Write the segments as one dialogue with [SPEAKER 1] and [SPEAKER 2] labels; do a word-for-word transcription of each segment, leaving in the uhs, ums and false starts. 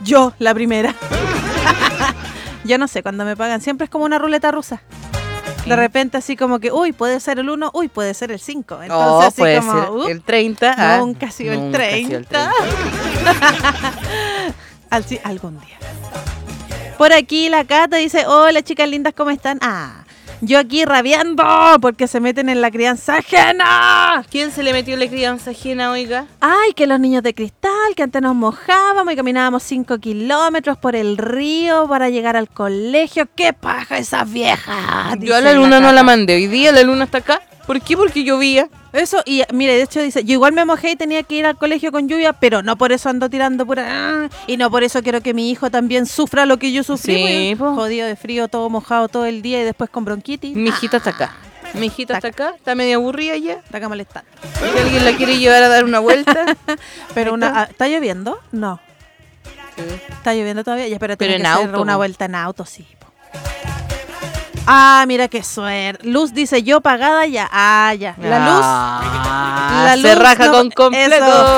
[SPEAKER 1] Yo, la primera. Yo no sé, cuando me pagan, siempre es como una ruleta rusa. De repente así como que, uy, puede ser el uno, uy, puede ser el cinco. Entonces
[SPEAKER 2] oh,
[SPEAKER 1] así
[SPEAKER 2] puede
[SPEAKER 1] como,
[SPEAKER 2] ser
[SPEAKER 1] uh,
[SPEAKER 2] el treinta. Ah,
[SPEAKER 1] nunca ha sido el
[SPEAKER 2] nunca ha sido el
[SPEAKER 1] treinta.
[SPEAKER 2] treinta.
[SPEAKER 1] Así, algún día. Por aquí la Cata dice, hola chicas lindas, ¿cómo están? Ah, yo aquí rabiando porque se meten en la crianza ajena.
[SPEAKER 2] ¿Quién se le metió la crianza ajena, oiga?
[SPEAKER 1] Ay, que los niños de cristal, que antes nos mojábamos y caminábamos cinco kilómetros por el río para llegar al colegio. ¡Qué paja esas viejas!
[SPEAKER 2] Yo a la luna no la mandé. Hoy día la luna está acá. ¿Por qué? Porque llovía.
[SPEAKER 1] Eso, y mire, de hecho dice, yo igual me mojé y tenía que ir al colegio con lluvia, pero no por eso ando tirando pura... Y no por eso quiero que mi hijo también sufra lo que yo sufrí.
[SPEAKER 2] Sí,
[SPEAKER 1] pues,
[SPEAKER 2] po.
[SPEAKER 1] jodido de frío, todo mojado todo el día y después con bronquitis.
[SPEAKER 2] Mi hijita está acá. Mi hijita está acá. Está medio aburrida ya.
[SPEAKER 1] Está acá molestando.
[SPEAKER 2] Si alguien la quiere llevar a dar una vuelta.
[SPEAKER 1] Pero
[SPEAKER 2] Ahí
[SPEAKER 1] una,
[SPEAKER 2] está.
[SPEAKER 1] ah, ¿está lloviendo? No.
[SPEAKER 2] Sí.
[SPEAKER 1] ¿Está lloviendo todavía? Ya, pero,
[SPEAKER 2] Pero
[SPEAKER 1] tiene
[SPEAKER 2] en
[SPEAKER 1] que hacer
[SPEAKER 2] auto,
[SPEAKER 1] una
[SPEAKER 2] po.
[SPEAKER 1] vuelta en auto, sí. Po. Ah, mira qué suerte. Luz dice, yo pagada ya. Ah, ya. La luz...
[SPEAKER 2] Ah,
[SPEAKER 1] La
[SPEAKER 2] se
[SPEAKER 1] luz
[SPEAKER 2] raja
[SPEAKER 1] no-
[SPEAKER 2] con completo.
[SPEAKER 1] eso.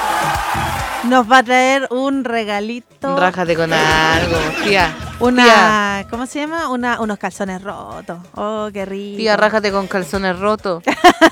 [SPEAKER 1] Nos va a traer un regalito.
[SPEAKER 2] Rájate con algo, tía.
[SPEAKER 1] Una,
[SPEAKER 2] Tía,
[SPEAKER 1] ¿cómo se llama? Una, unos calzones rotos. Oh, qué rico.
[SPEAKER 2] tía, rájate con calzones rotos.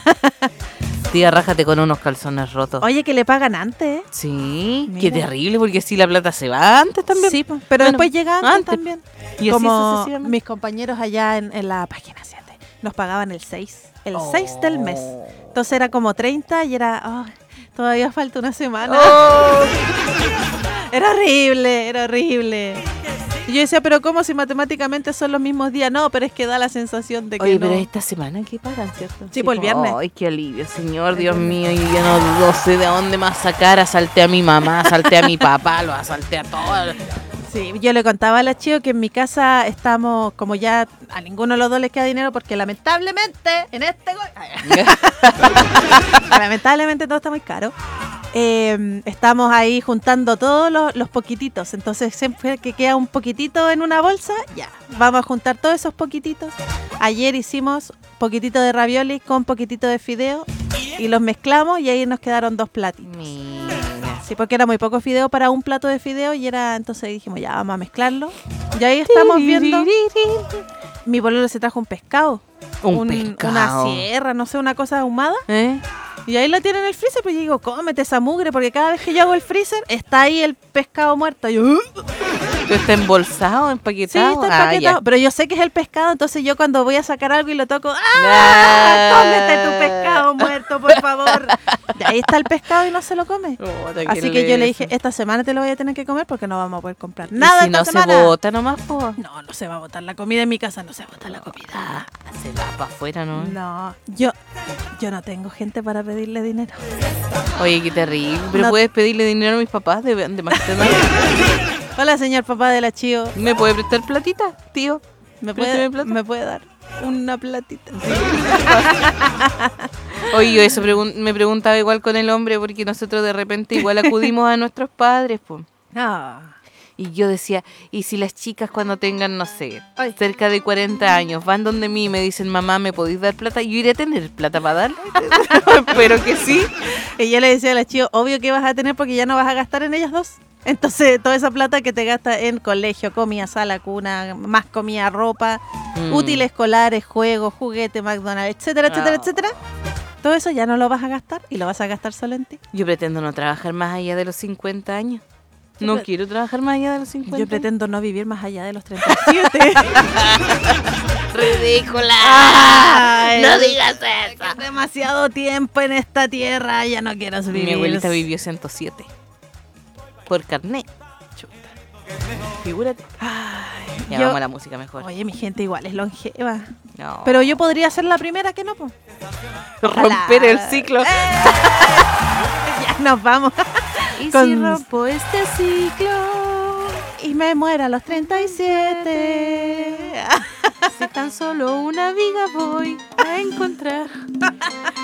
[SPEAKER 2] Tía, rájate con unos calzones rotos.
[SPEAKER 1] Oye, que le pagan antes, ¿eh?
[SPEAKER 2] Sí,
[SPEAKER 1] Mira.
[SPEAKER 2] qué terrible, porque así la plata se va antes también.
[SPEAKER 1] Sí, po, pero
[SPEAKER 2] Bueno,
[SPEAKER 1] después llega antes,
[SPEAKER 2] antes.
[SPEAKER 1] también.
[SPEAKER 2] Y así
[SPEAKER 1] Como
[SPEAKER 2] sucesivamente.
[SPEAKER 1] mis compañeros allá en, en la página siete. Nos pagaban el seis. El
[SPEAKER 2] Oh.
[SPEAKER 1] seis del mes. Entonces era como treinta y era... oh, todavía falta una semana.
[SPEAKER 2] Oh.
[SPEAKER 1] Era horrible, era horrible. Y yo decía, pero ¿cómo si matemáticamente son los mismos días? No, pero es que da la sensación de que
[SPEAKER 2] Oye,
[SPEAKER 1] no.
[SPEAKER 2] pero esta semana que pagan, ¿cierto?
[SPEAKER 1] Sí, por el viernes.
[SPEAKER 2] Ay, qué alivio, señor, Dios mío. Y yo no, no sé de dónde más sacar. Asalté a mi mamá, asalté a mi papá, lo asalté a todos.
[SPEAKER 1] Sí, yo le contaba a la Chío que en mi casa estamos, como ya a ninguno de los dos les queda dinero, porque lamentablemente en este... go- Ay, lamentablemente todo está muy caro. Eh, estamos ahí juntando todos los, los poquititos. Entonces siempre que queda un poquitito en una bolsa, ya, vamos a juntar todos esos poquititos. Ayer hicimos poquitito de ravioli con poquitito de fideo y los mezclamos y ahí nos quedaron dos platitos.
[SPEAKER 2] Mira.
[SPEAKER 1] Sí, porque era muy poco fideo para un plato de fideo y era, entonces dijimos, ya, vamos a mezclarlo. Y ahí estamos viendo. Mi pololo se trajo un pescado.
[SPEAKER 2] Un pescado.
[SPEAKER 1] Una sierra, no sé, una cosa ahumada.
[SPEAKER 2] ¿Eh?
[SPEAKER 1] Y ahí la tiene en el freezer, pues yo digo, cómete esa mugre, porque cada vez que yo hago el freezer, está ahí el pescado muerto. Y yo, "Uh".
[SPEAKER 2] ¿Pero está embolsado,
[SPEAKER 1] Sí,
[SPEAKER 2] empaquetado?
[SPEAKER 1] está
[SPEAKER 2] Ah,
[SPEAKER 1] empaquetado,
[SPEAKER 2] ya.
[SPEAKER 1] pero yo sé que es el pescado, entonces yo cuando voy a sacar algo y lo toco, ¡ah!
[SPEAKER 2] Ah.
[SPEAKER 1] ¡Cómete tu pescado muerto, por favor! Y ahí está el pescado y no se lo come.
[SPEAKER 2] Puta,
[SPEAKER 1] Así
[SPEAKER 2] qué
[SPEAKER 1] que yo le dije,
[SPEAKER 2] lesa.
[SPEAKER 1] esta semana te lo voy a tener que comer porque no vamos a poder comprar
[SPEAKER 2] ¿Y
[SPEAKER 1] nada
[SPEAKER 2] si
[SPEAKER 1] esta
[SPEAKER 2] no
[SPEAKER 1] semana.
[SPEAKER 2] se bota nomás, po?
[SPEAKER 1] No, no se va a botar la comida en mi casa, no se bota la comida.
[SPEAKER 2] Se va para afuera, ¿no?
[SPEAKER 1] No, yo, yo no tengo gente para pedirle dinero.
[SPEAKER 2] Oye, qué terrible. ¿Pero
[SPEAKER 1] No-
[SPEAKER 2] puedes pedirle dinero a mis papás de, de McDonald's?
[SPEAKER 1] Hola, señor papá de la Chío.
[SPEAKER 2] ¿Me puede prestar platita, tío?
[SPEAKER 1] ¿Me
[SPEAKER 2] Préstame
[SPEAKER 1] puede,
[SPEAKER 2] plata.
[SPEAKER 1] ¿Me puede dar una platita?
[SPEAKER 2] Oye, yo eso pregun- me preguntaba igual con el hombre, porque nosotros de repente igual acudimos a nuestros padres, pues.
[SPEAKER 1] No.
[SPEAKER 2] Y yo decía, ¿y si las chicas cuando tengan, no sé,
[SPEAKER 1] Ay.
[SPEAKER 2] cerca de cuarenta años, van donde mí y me dicen, mamá, ¿me podéis dar plata? Yo iré a tener plata para dar. Pero que sí.
[SPEAKER 1] Y yo le decía a la Chío, obvio que vas a tener porque ya no vas a gastar en ellas dos. Entonces, toda esa plata que te gasta en colegio, comida, sala, cuna, más comida, ropa,
[SPEAKER 2] Mm.
[SPEAKER 1] útiles escolares, juegos, juguete, McDonald's, etcétera, etcétera,
[SPEAKER 2] Ah.
[SPEAKER 1] etcétera. Todo eso ya no lo vas a gastar y lo vas a gastar solo en ti.
[SPEAKER 2] Yo pretendo no trabajar más allá de los cincuenta años. No
[SPEAKER 1] pre-
[SPEAKER 2] quiero trabajar más allá de los cincuenta.
[SPEAKER 1] Yo pretendo no vivir más allá de los treinta y siete.
[SPEAKER 2] ¡Ridícula!
[SPEAKER 1] Ay,
[SPEAKER 2] ¡No digas eso!
[SPEAKER 1] Es demasiado tiempo en esta tierra, ya no quiero vivir.
[SPEAKER 2] Mi abuelita vivió ciento siete. Por carnet. Chuta. Figúrate.
[SPEAKER 1] Ay,
[SPEAKER 2] Ya
[SPEAKER 1] yo-
[SPEAKER 2] vamos a la música mejor.
[SPEAKER 1] Oye, mi gente igual es longeva.
[SPEAKER 2] No.
[SPEAKER 1] Pero yo podría ser la primera que no, pues.
[SPEAKER 2] romper el ciclo.
[SPEAKER 1] Ya nos vamos.
[SPEAKER 2] Y
[SPEAKER 1] con-
[SPEAKER 2] si rompo este ciclo,
[SPEAKER 1] Y me muero a los treinta y siete.
[SPEAKER 2] si tan solo una viga voy a encontrar.